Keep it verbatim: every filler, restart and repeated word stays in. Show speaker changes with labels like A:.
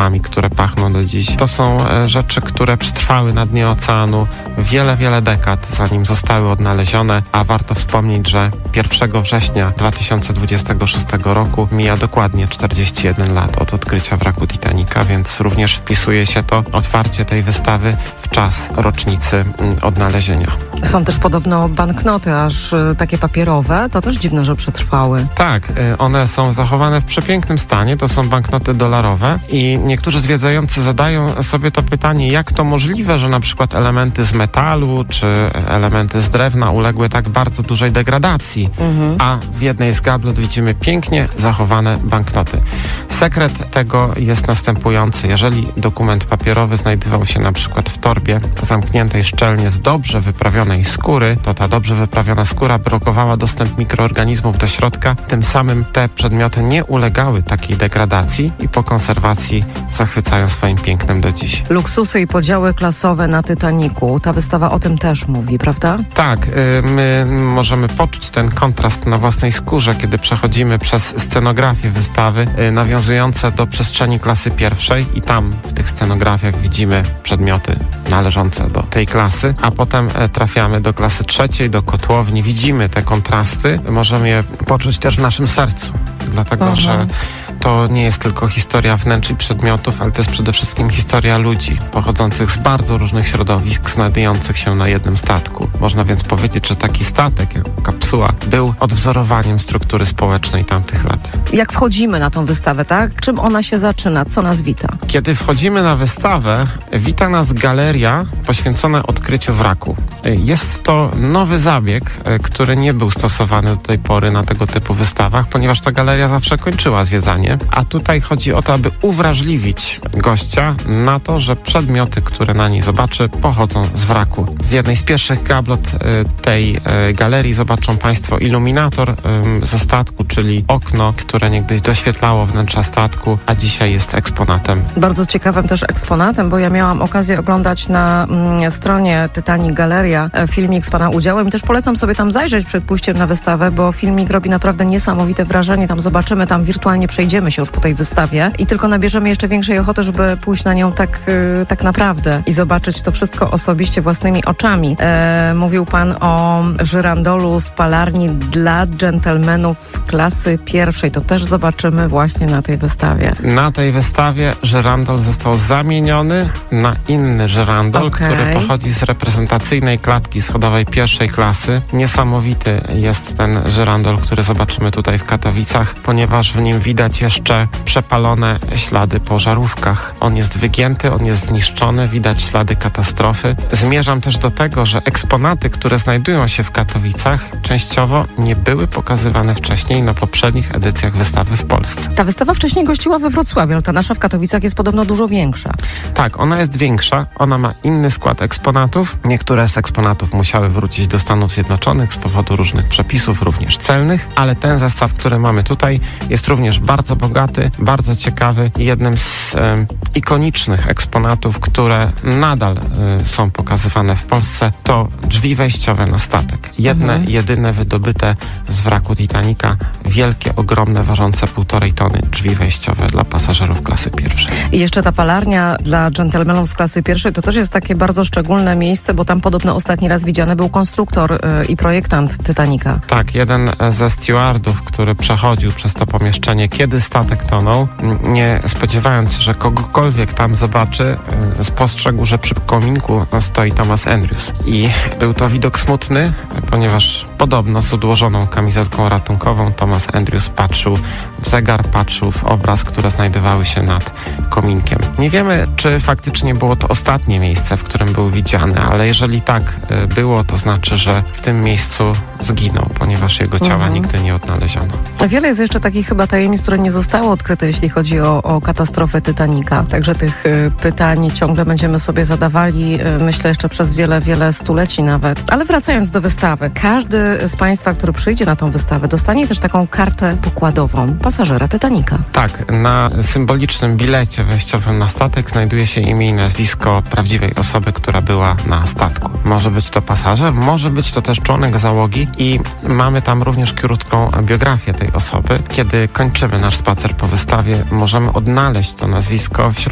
A: węgłami, które pachną do dziś. To są e, rzeczy, które przetrwały na dnie oceanu wiele, wiele dekad, zanim zostały odnalezione, a warto wspomnieć, że pierwszego września dwa tysiące dwudziestego szóstego roku mija dokładnie czterdzieści jeden lat od odkrycia wraku Titanica, więc również wpisuje się to otwarcie tej wystawy w czas rocznicy mm, odnalezienia.
B: Są też podobno banknoty, aż y, takie papierowe. To też dziwne, że przetrwały.
A: Tak, y, one są zachowane w przepięknym stanie. To są banknoty dolarowe i niektórzy zwiedzający zadają sobie to pytanie, jak to możliwe, że na przykład elementy z metalu czy elementy z drewna uległy tak bardzo dużej degradacji, mhm. a w jednej z gablet widzimy pięknie zachowane banknoty. Sekret tego jest następujący. Jeżeli dokument papierowy znajdował się na przykład w torbie zamkniętej szczelnie z dobrze wyprawionej skóry, to ta dobrze wyprawiona skóra blokowała dostęp mikroorganizmów do środka. Tym samym te przedmioty nie ulegały takiej degradacji i po konserwacji zachwycają swoim pięknem do dziś.
B: Luksusy i podziały klasowe na Titanicu. Ta wystawa o tym też mówi, prawda?
A: Tak, my możemy poczuć ten kontrast na własnej skórze, kiedy przechodzimy przez scenografię wystawy nawiązujące do przestrzeni klasy pierwszej i tam w tych scenografiach widzimy przedmioty należące do tej klasy, a potem trafiamy do klasy trzeciej, do kotłowni. Widzimy te kontrasty, możemy je poczuć też w naszym sercu, dlatego Aha. że to nie jest tylko historia wnętrz i przedmiotów, ale to jest przede wszystkim historia ludzi pochodzących z bardzo różnych środowisk, znajdujących się na jednym statku. Można więc powiedzieć, że taki statek, jak kapsuła, był odwzorowaniem struktury społecznej tamtych lat.
B: Jak wchodzimy na tą wystawę, tak? Czym ona się zaczyna? Co nas wita?
A: Kiedy wchodzimy na wystawę, wita nas galeria poświęcona odkryciu wraku. Jest to nowy zabieg, który nie był stosowany do tej pory na tego typu wystawach, ponieważ ta galeria zawsze kończyła zwiedzanie. A tutaj chodzi o to, aby uwrażliwić gościa na to, że przedmioty, które na niej zobaczy, pochodzą z wraku. W jednej z pierwszych gablot y, tej y, galerii zobaczą Państwo iluminator y, ze statku, czyli okno, które niegdyś doświetlało wnętrza statku, a dzisiaj jest eksponatem.
B: Bardzo ciekawym też eksponatem, bo ja miałam okazję oglądać na mm, stronie Titanic Galeria e, filmik z Pana udziałem i też polecam sobie tam zajrzeć przed pójściem na wystawę, bo filmik robi naprawdę niesamowite wrażenie. Tam zobaczymy, tam wirtualnie przejdziemy się już po tej wystawie i tylko nabierzemy jeszcze większej ochoty, żeby pójść na nią tak, yy, tak naprawdę i zobaczyć to wszystko osobiście własnymi oczami. E, mówił Pan o żyrandolu z palarni dla dżentelmenów klasy pierwszej. To też zobaczymy właśnie na tej wystawie.
A: Na tej wystawie żyrandol został zamieniony na inny żyrandol, okay. który pochodzi z reprezentacyjnej klatki schodowej pierwszej klasy. Niesamowity jest ten żyrandol, który zobaczymy tutaj w Katowicach, ponieważ w nim widać jeszcze przepalone ślady po żarówkach. On jest wygięty, on jest zniszczony, widać ślady katastrofy. Zmierzam też do tego, że eksponaty, które znajdują się w Katowicach, częściowo nie były pokazywane wcześniej na poprzednich edycjach wystawy w Polsce.
B: Ta wystawa wcześniej gościła we Wrocławiu, ale ta nasza w Katowicach jest podobno dużo większa.
A: Tak, ona jest większa, ona ma inny skład eksponatów. Niektóre z eksponatów musiały wrócić do Stanów Zjednoczonych z powodu różnych przepisów, również celnych, ale ten zestaw, który mamy tutaj, jest również bardzo bogaty, bardzo ciekawy i jednym z e, ikonicznych eksponatów, które nadal e, są pokazywane w Polsce, to drzwi wejściowe na statek. Jedne, mhm. jedyne wydobyte z wraku Titanica, wielkie, ogromne, ważące półtorej tony drzwi wejściowe dla pasażerów klasy pierwszej.
B: I jeszcze ta palarnia dla dżentelmenów z klasy pierwszej to też jest takie bardzo szczególne miejsce, bo tam podobno ostatni raz widziany był konstruktor y, i projektant Titanica.
A: Tak, jeden ze stewardów, który przechodził przez to pomieszczenie, kiedy statek tonął, nie spodziewając się, że kogokolwiek tam zobaczy, y, spostrzegł, że przy kominku stoi Thomas Andrews. I był to widok smutny, ponieważ podobno z odłożoną kamizelką ratunkową Thomas Andrews patrzył w zegar, patrzył w obraz, które znajdowały się nad kominkiem. Nie wiemy, czy faktycznie było to ostatnie miejsce, w którym był widziany, ale jeżeli tak było, to znaczy, że w tym miejscu zginął, ponieważ jego ciała mhm. nigdy nie odnaleziono.
B: Wiele jest jeszcze takich chyba tajemnic, które nie zostały odkryte, jeśli chodzi o, o katastrofę Titanica. Także tych y, pytań ciągle będziemy sobie zadawali, y, myślę, jeszcze przez wiele, wiele stuleci nawet. Ale wracając do wystawy, każdy z Państwa, który przyjdzie na tą wystawę, dostanie też taką kartę pokładową pasażera Titanica.
A: Tak, na symbolicznym bilecie wejściowym na statek znajduje się imię i nazwisko prawdziwej osoby, która była na statku. Może być to pasażer, może być to też członek załogi i mamy tam również krótką biografię tej osoby. Kiedy kończymy nasz spacer po wystawie, możemy odnaleźć to nazwisko wśród